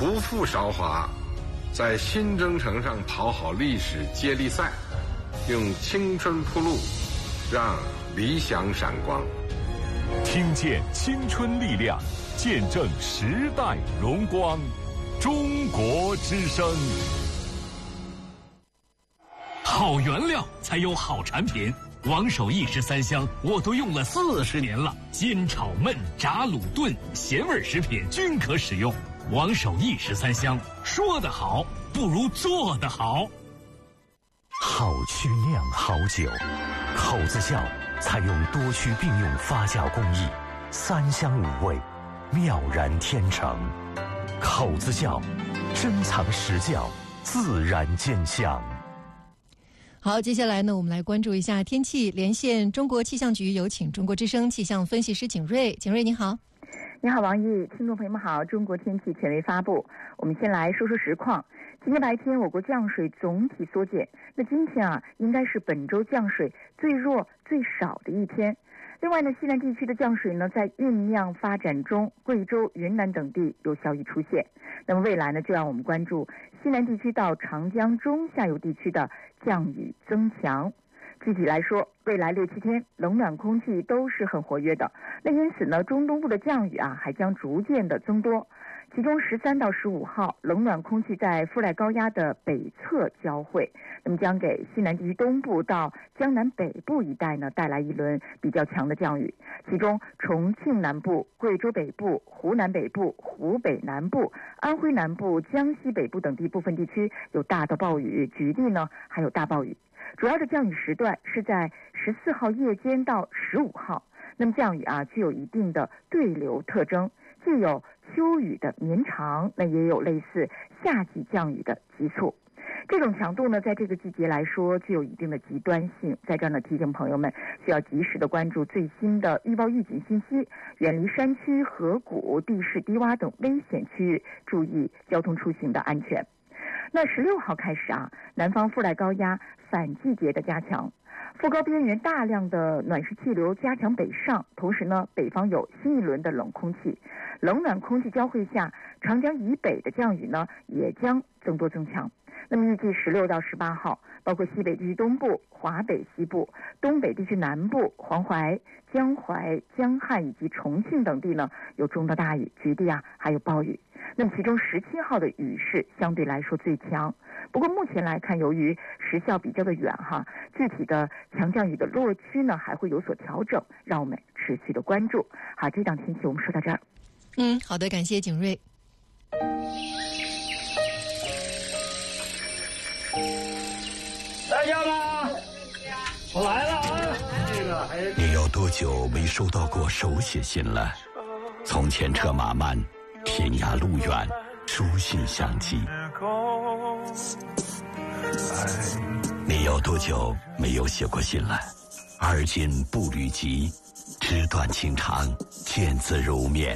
不负韶华，在新征程上跑好历史接力赛，用青春铺路，让理想闪光。 听见青春力量，见证时代荣光。中国之声。 好原料才有好产品。王守义13香我都用了40年了，煎炒焖炸卤炖咸味食品均可使用。王守义13香，说得好不如做得好。 好曲酿好酒，口子窖采用多区并用发酵工艺，3香5味，妙然天成。口子窖，珍藏实窖，自然见香。 好，接下来呢，我们来关注一下天气，连线中国气象局，有请中国之声气象分析师景瑞。景瑞，你好。 你好，王毅，听众朋友们好。中国天气权威发布，我们先来说说实况。今天白天，我国降水总体缩减。那今天啊，应该是本周降水最弱、最少的一天。另外呢，西南地区的降水呢，在酝酿发展中，贵州、云南等地有小雨出现。那么未来呢，就让我们关注西南地区到长江中下游地区的降雨增强。具体来说，未来6、7天，冷暖空气都是很活跃的。那因此呢，中东部的降雨啊，还将逐渐的增多。其中13到15号，冷暖空气在副带高压的北侧交汇，那么将给西南地区东部到江南北部一带呢带来一轮比较强的降雨。其中重庆南部、贵州北部、湖南北部、湖北南部、安徽南部、江西北部等地部分地区有大到暴雨，局地呢还有大暴雨。主要的降雨时段是在14号夜间到15号。那么降雨啊，具有一定的对流特征，既有秋雨的绵长，那也有类似夏季降雨的急促。这种强度呢，在这个季节来说具有一定的极端性。在这儿呢，提醒朋友们需要及时的关注最新的预报预警信息，远离山区、河谷、地势低洼等危险区域，注意交通出行的安全。那16号开始啊，南方副带高压反季节的加强，副高边缘大量的暖湿气流加强北上，同时呢，北方有新一轮的冷空气，冷暖空气交汇下，长江以北的降雨呢也将增多增强。那么预计16到18号，包括西北地区东部、华北西部、东北地区南部、黄淮、江淮、江汉以及重庆等地呢，有中到大雨，局地啊还有暴雨。那么其中17号的雨势相对来说最强。不过目前来看，由于时效比较的远哈，具体的强降雨的落区呢还会有所调整，让我们持续的关注。好，这档天气我们说到这儿。 好的，感谢景瑞。 大家吗？我来了啊！ 你有多久没收到过手写信了？从前车马慢，天涯路远，书信相寄。你有多久没有写过信了？而今步履急，纸短情长，见字如面。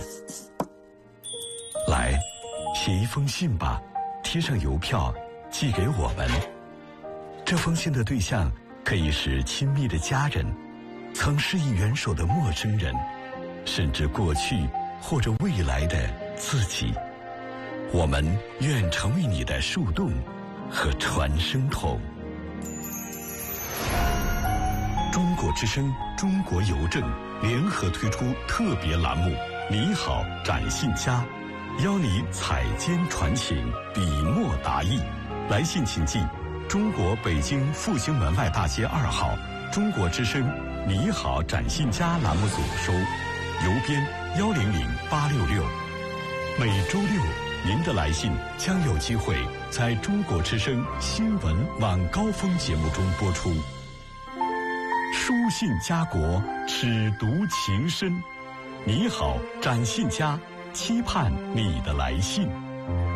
来，写一封信吧，贴上邮票，寄给我们。这封信的对象可以是亲密的家人，曾施以援手的陌生人，甚至过去或者未来的自己。我们愿成为你的树洞和传声筒。中国之声、中国邮政联合推出特别栏目“你好，展信佳”，邀你采笺传情，笔墨达意。来信请寄中国北京复兴门外大街2号中国之声“你好，展信佳”栏目组收，邮编100866。每周六，您的来信将有机会在中国之声新闻晚高峰节目中播出。书信家国，尺读情深。你好，展信佳，期盼你的来信。